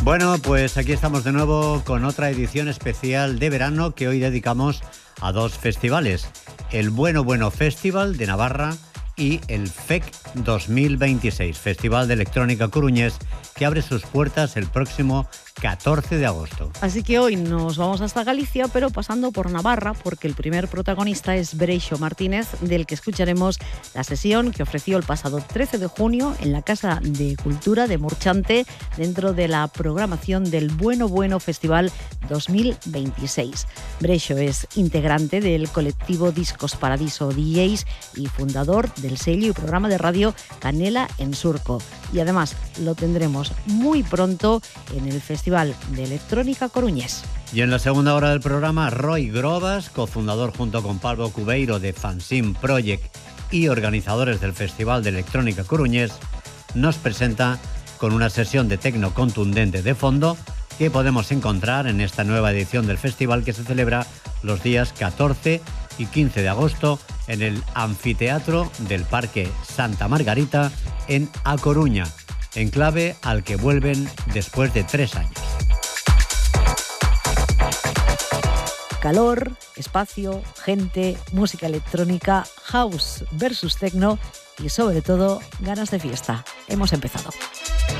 Bueno, pues aquí estamos de nuevo con otra edición especial de verano que hoy dedicamos a dos festivales. El Bueno Bueno Festival de Navarra y el FEC 2026, Festival de Electrónica Coruñés, que abre sus puertas el próximo 14 de agosto. Así que hoy nos vamos hasta Galicia, pero pasando por Navarra, porque el primer protagonista es Breixo Martínez, del que escucharemos la sesión que ofreció el pasado 13 de junio en la Casa de Cultura de Murchante, dentro de la programación del Bueno Bueno Festival 2026. Breixo es integrante del colectivo Discos Paradiso DJs y fundador del sello y programa de radio Canela en Surco. Y además lo tendremos muy pronto en el Festival de Electrónica Coruñés. Y en la segunda hora del programa, Roy Grobas, cofundador junto con Pablo Cubeiro de Fanzine Project y organizadores del Festival de Electrónica Coruñés, nos presenta con una sesión de tecno contundente de fondo que podemos encontrar en esta nueva edición del festival, que se celebra los días 14 y 15 de agosto en el Anfiteatro del Parque Santa Margarita en A Coruña, enclave al que vuelven después de 3 años. Calor, espacio, gente, música electrónica, house versus techno y sobre todo ganas de fiesta. Hemos empezado.